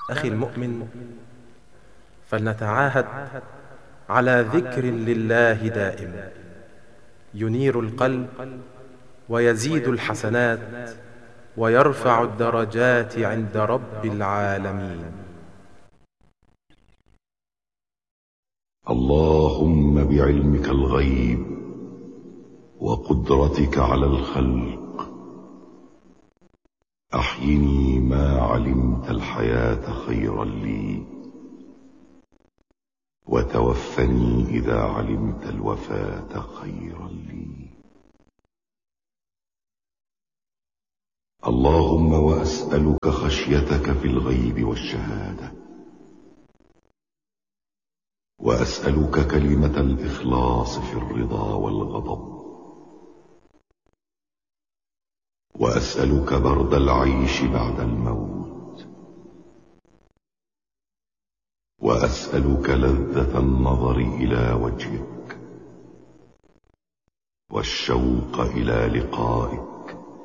أخي المؤمن، فلنتعاهد على ذكر لله دائم ينير القلب ويزيد الحسنات ويرفع الدرجات عند رب العالمين. اللهم بعلمك الغيب وقدرتك على الخلق أحيني ما علمت الحياة خيرا لي، وتوفني إذا علمت الوفاة خيرا لي. اللهم وأسألك خشيتك في الغيب والشهادة، وأسألك كلمة الإخلاص في الرضا والغضب، وأسألك برد العيش بعد الموت، وأسألك لذة النظر إلى وجهك والشوق إلى لقائك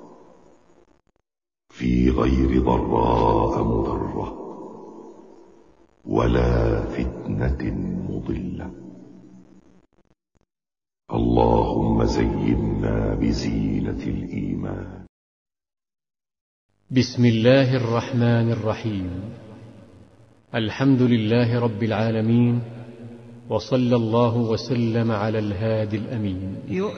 في غير ضراء مضرة ولا فتنة مضلة. اللهم زينا بزينة الإيمان. بسم الله الرحمن الرحيم. الحمد لله رب العالمين، وصلى الله وسلم على الهادي الأمين.